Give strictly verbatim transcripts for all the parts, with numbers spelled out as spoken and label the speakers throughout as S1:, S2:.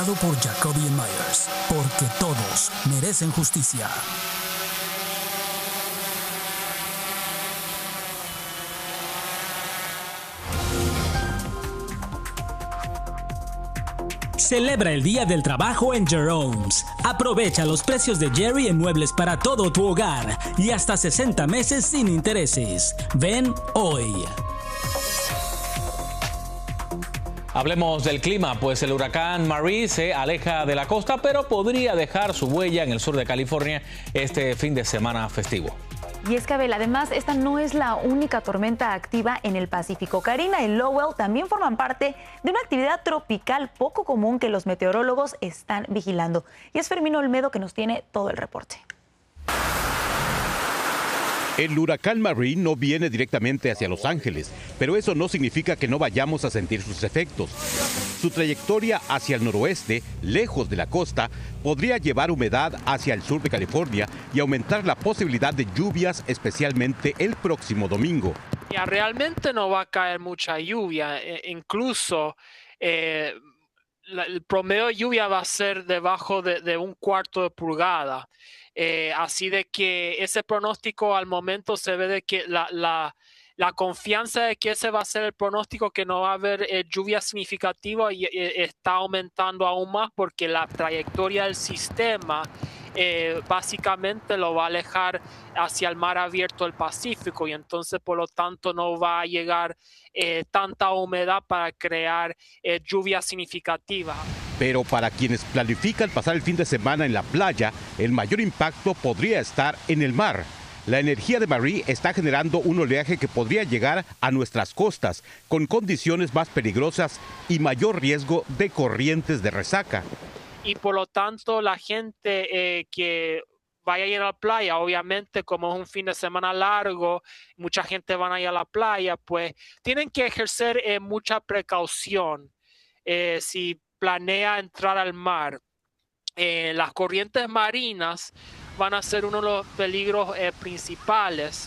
S1: Por Jacoby Myers, porque todos merecen justicia. Celebra el Día del Trabajo en Jerome's. Aprovecha los precios de Jerry en muebles para todo tu hogar y hasta sesenta meses sin intereses. Ven hoy.
S2: Hablemos del clima, pues el huracán Marie se aleja de la costa, pero podría dejar su huella en el sur de California este fin de semana festivo.
S3: Y es que, Abel, además, esta no es la única tormenta activa en el Pacífico. Karina y Lowell también forman parte de una actividad tropical poco común que los meteorólogos están vigilando. Y es Fermín Olmedo que nos tiene todo el reporte.
S4: El huracán Marie no viene directamente hacia Los Ángeles, pero eso no significa que no vayamos a sentir sus efectos. Su trayectoria hacia el noroeste, lejos de la costa, podría llevar humedad hacia el sur de California y aumentar la posibilidad de lluvias, especialmente el próximo domingo.
S5: Ya, realmente no va a caer mucha lluvia, eh, incluso eh, la, el promedio de lluvia va a ser debajo de, de un cuarto de pulgada. Eh, así de que ese pronóstico al momento se ve de que la, la, la confianza de que ese va a ser el pronóstico, que no va a haber eh, lluvia significativa, y, eh, está aumentando aún más porque la trayectoria del sistema eh, básicamente lo va a alejar hacia el mar abierto del Pacífico, y entonces por lo tanto no va a llegar eh, tanta humedad para crear eh, lluvia significativa.
S4: Pero para quienes planifican pasar el fin de semana en la playa, el mayor impacto podría estar en el mar. La energía de Marie está generando un oleaje que podría llegar a nuestras costas, con condiciones más peligrosas y mayor riesgo de corrientes de resaca.
S5: Y por lo tanto la gente eh, que vaya a ir a la playa, obviamente como es un fin de semana largo, mucha gente van a ir a la playa, pues tienen que ejercer eh, mucha precaución. Eh, si planea entrar al mar, eh, las corrientes marinas van a ser uno de los peligros eh, principales,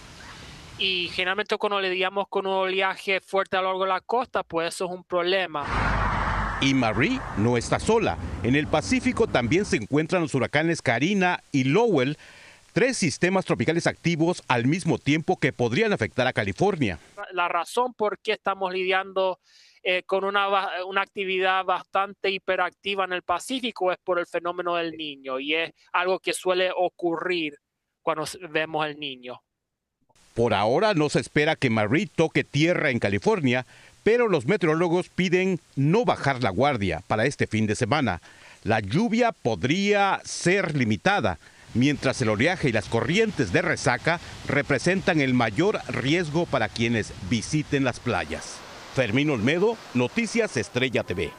S5: y generalmente cuando le digamos con un oleaje fuerte a lo largo de la costa, pues eso es un problema.
S4: Y Marie no está sola. En el Pacífico también se encuentran los huracanes Karina y Lowell, tres sistemas tropicales activos al mismo tiempo que podrían afectar a California.
S5: La razón por qué estamos lidiando Eh, con una, una actividad bastante hiperactiva en el Pacífico es por el fenómeno del Niño, y es algo que suele ocurrir cuando vemos el Niño.
S4: Por ahora no se espera que Marie toque tierra en California, pero los meteorólogos piden no bajar la guardia para este fin de semana. La lluvia podría ser limitada, mientras el oleaje y las corrientes de resaca representan el mayor riesgo para quienes visiten las playas. Fermín Olmedo, Noticias Estrella T V.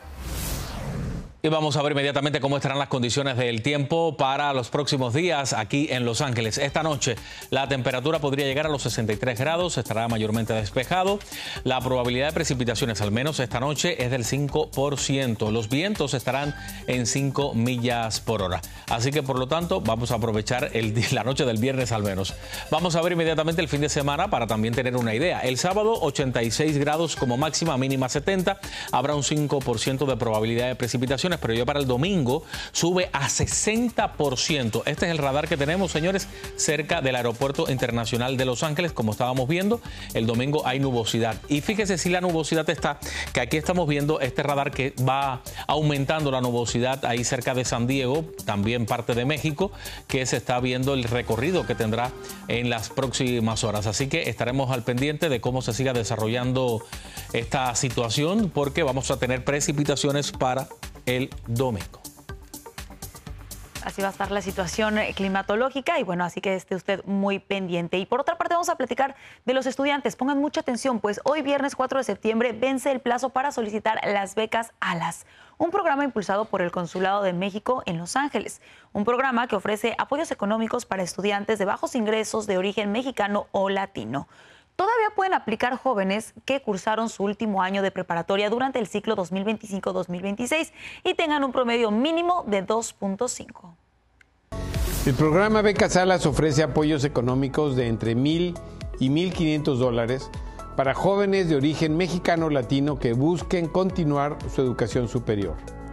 S2: Y vamos a ver inmediatamente cómo estarán las condiciones del tiempo para los próximos días aquí en Los Ángeles. Esta noche la temperatura podría llegar a los sesenta y tres grados, estará mayormente despejado. La probabilidad de precipitaciones, al menos esta noche, es del cinco por ciento. Los vientos estarán en cinco millas por hora. Así que, por lo tanto, vamos a aprovechar el, la noche del viernes al menos. Vamos a ver inmediatamente el fin de semana para también tener una idea. El sábado, ochenta y seis grados como máxima, mínima setenta. Habrá un cinco por ciento de probabilidad de precipitaciones, pero ya para el domingo sube a sesenta por ciento. Este es el radar que tenemos, señores, cerca del Aeropuerto Internacional de Los Ángeles. Como estábamos viendo, el domingo hay nubosidad. Y fíjese si la nubosidad está, que aquí estamos viendo este radar que va aumentando la nubosidad ahí cerca de San Diego, también parte de México, que se está viendo el recorrido que tendrá en las próximas horas. Así que estaremos al pendiente de cómo se siga desarrollando esta situación, porque vamos a tener precipitaciones para el domingo.
S3: Así va a estar la situación climatológica, y bueno, así que esté usted muy pendiente. Y por otra parte, vamos a platicar de los estudiantes. Pongan mucha atención, pues hoy viernes cuatro de septiembre vence el plazo para solicitar las becas ALAS, un programa impulsado por el Consulado de México en Los Ángeles, un programa que ofrece apoyos económicos para estudiantes de bajos ingresos de origen mexicano o latino. Todavía pueden aplicar jóvenes que cursaron su último año de preparatoria durante el ciclo dos mil veinticinco dos mil veintiséis y tengan un promedio mínimo de dos punto cinco.
S6: El programa Becas ALAS ofrece apoyos económicos de entre mil y mil quinientos dólares para jóvenes de origen mexicano o latino que busquen continuar su educación superior.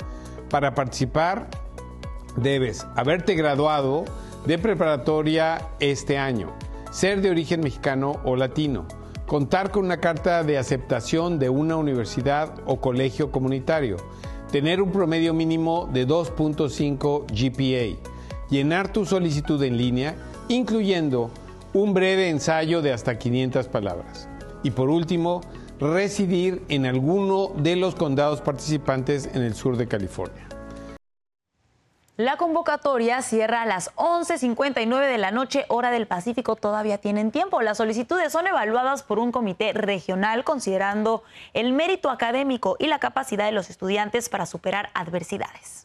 S6: Para participar, debes haberte graduado de preparatoria este año, ser de origen mexicano o latino, contar con una carta de aceptación de una universidad o colegio comunitario, tener un promedio mínimo de dos punto cinco G P A, llenar tu solicitud en línea, incluyendo un breve ensayo de hasta quinientas palabras. Y por último, residir en alguno de los condados participantes en el sur de California.
S3: La convocatoria cierra a las once cincuenta y nueve de la noche, hora del Pacífico. Todavía tienen tiempo. Las solicitudes son evaluadas por un comité regional considerando el mérito académico y la capacidad de los estudiantes para superar adversidades.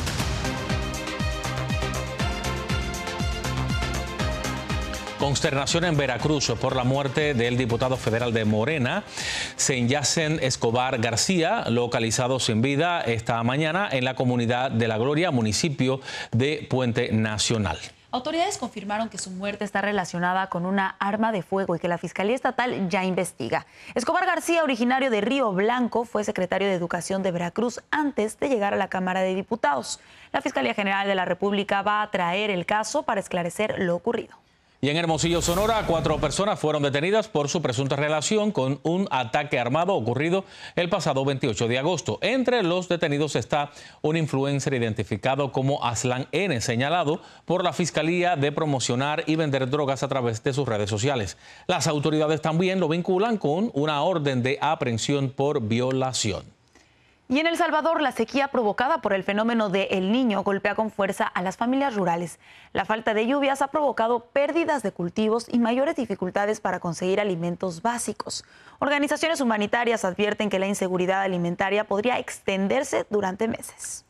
S2: Consternación en Veracruz por la muerte del diputado federal de Morena, Senyacen Escobar García, localizado sin vida esta mañana en la comunidad de La Gloria, municipio de Puente Nacional.
S3: Autoridades confirmaron que su muerte está relacionada con una arma de fuego y que la Fiscalía Estatal ya investiga. Escobar García, originario de Río Blanco, fue secretario de Educación de Veracruz antes de llegar a la Cámara de Diputados. La Fiscalía General de la República va a traer el caso para esclarecer lo ocurrido.
S2: Y en Hermosillo, Sonora, cuatro personas fueron detenidas por su presunta relación con un ataque armado ocurrido el pasado veintiocho de agosto. Entre los detenidos está un influencer identificado como Aslan N, señalado por la Fiscalía de promocionar y vender drogas a través de sus redes sociales. Las autoridades también lo vinculan con una orden de aprehensión por violación.
S3: Y en El Salvador, la sequía provocada por el fenómeno de El Niño golpea con fuerza a las familias rurales. La falta de lluvias ha provocado pérdidas de cultivos y mayores dificultades para conseguir alimentos básicos. Organizaciones humanitarias advierten que la inseguridad alimentaria podría extenderse durante meses.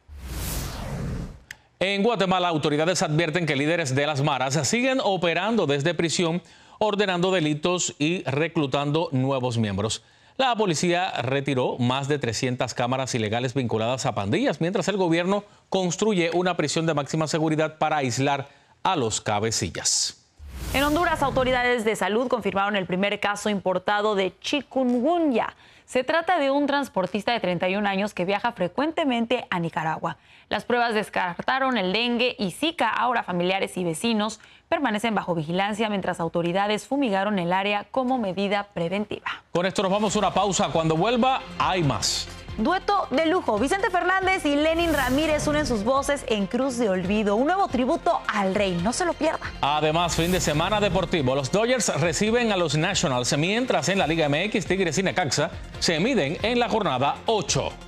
S2: En Guatemala, autoridades advierten que líderes de las maras siguen operando desde prisión, ordenando delitos y reclutando nuevos miembros. La policía retiró más de trescientas cámaras ilegales vinculadas a pandillas, mientras el gobierno construye una prisión de máxima seguridad para aislar a los cabecillas.
S3: En Honduras, autoridades de salud confirmaron el primer caso importado de chikungunya. Se trata de un transportista de treinta y un años que viaja frecuentemente a Nicaragua. Las pruebas descartaron el dengue y Zika. Ahora familiares y vecinos permanecen bajo vigilancia mientras autoridades fumigaron el área como medida preventiva.
S2: Con esto nos vamos a una pausa. Cuando vuelva, hay más.
S3: Dueto de lujo. Vicente Fernández y Lenin Ramírez unen sus voces en Cruz de Olvido. Un nuevo tributo al rey. No se lo pierda.
S2: Además, fin de semana deportivo. Los Dodgers reciben a los Nationals, mientras en la Liga M X, Tigres y Necaxa se miden en la jornada ocho.